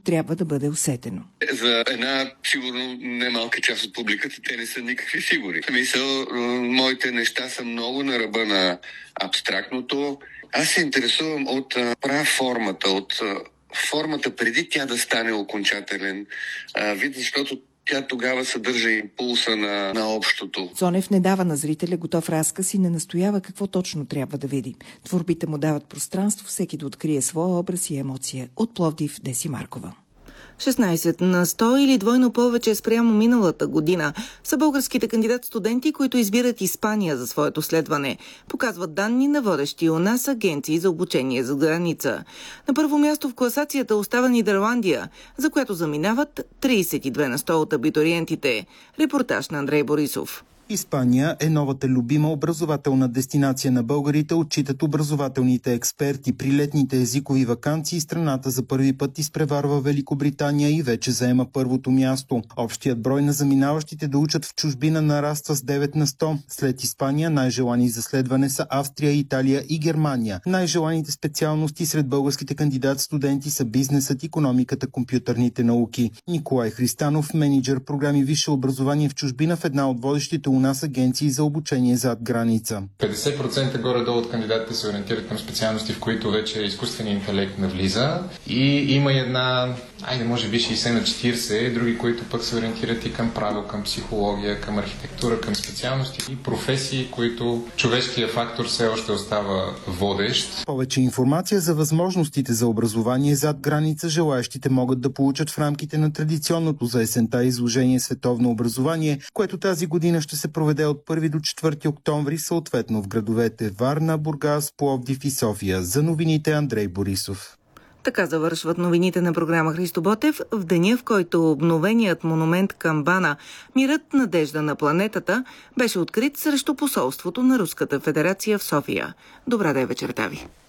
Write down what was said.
трябва да бъде усетено. За една сигурно немалка част от публиката те не са никакви фигури. Моите неща са много на ръба на абстрактното. Аз се интересувам от формата, от формата преди тя да стане окончателен вид, защото тя тогава съдържа импулса на общото. Цонев не дава на зрителя готов разказ и не настоява какво точно трябва да види. Творбите му дават пространство всеки да открие своя образ и емоция. От Пловдив, Деси Маркова. 16% или двойно повече спрямо миналата година са българските кандидат-студенти, които избират Испания за своето следване. Показват данни на водещи у нас агенции за обучение за граница. На първо място в класацията остава Нидерландия, за която заминават 32% от абитуриентите. Репортаж на Андрей Борисов. Испания е новата любима образователна дестинация на българите, отчитат образователните експерти. При летните езикови ваканции страната за първи път изпреварва Великобритания и вече заема първото място. Общият брой на заминаващите да учат в чужбина нараства с 9%. След Испания най-желани за следване са Австрия, Италия и Германия. Най-желаните специалности сред българските кандидат-студенти са бизнесът, икономиката, компютърните науки. Николай Христанов, мениджър програми висше образование в чужбина в една от водещите у нас агенции за обучение зад граница. 50% горе-долу от кандидатите се ориентират към специалности, в които вече изкуственият интелект навлиза, и има една, може би 60/40, други, които пък се ориентират и към право, към психология, към архитектура, към специалности и професии, които човешкия фактор все още остава водещ. Повече информация за възможностите за образование зад граница желаещите могат да получат в рамките на традиционното за есента изложение Световно образование, което тази година ще се проведе от 1 до 4 октомври, съответно в градовете Варна, Бургас, Пловдив и София. За новините Андрей Борисов. Така завършват новините на програма Христо Ботев в деня, в който обновеният монумент Камбана "Мирът, надежда на планетата" беше открит срещу посолството на Руската федерация в София. Добра да е вечерта ви!